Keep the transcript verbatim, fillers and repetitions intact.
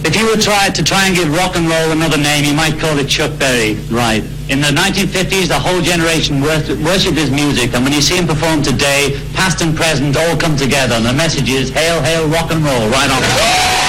If you were try, to try and give rock and roll another name, you might call it Chuck Berry. Right. In the nineteen fifties, the whole generation worshipped his music, and when you see him perform today, past and present all come together, and the message is, hail, hail, rock and roll, right on.